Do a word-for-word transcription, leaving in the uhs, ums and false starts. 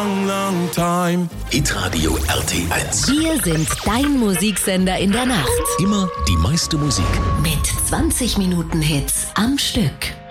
long, long time. Hitradio R T eins. Wir sind dein Musiksender in der Nacht. Immer die meiste Musik. Mit zwanzig Minuten Hits am Stück.